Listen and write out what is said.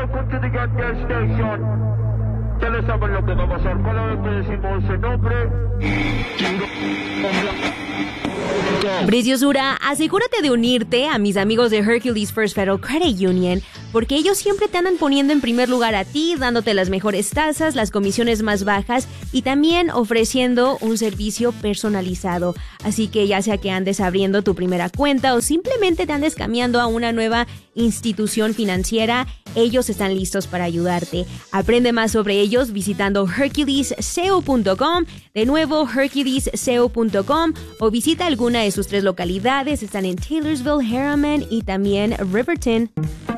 welcome to the Get There Station. Ya le saben lo que va a pasar. Cada vez que decimos ese nombre... Preciosura, asegúrate de unirte a mis amigos de Hercules First Federal Credit Union, porque ellos siempre te andan poniendo en primer lugar a ti, dándote las mejores tasas, las comisiones más bajas y también ofreciendo un servicio personalizado. Así que ya sea que andes abriendo tu primera cuenta o simplemente te andes cambiando a una nueva institución financiera, ellos están listos para ayudarte. Aprende más sobre ellos visitando HerculesCO.com, de nuevo HerculesCO.com, o visita alguna de sus 3 localidades. Están en Taylorsville, Harriman y también Riverton.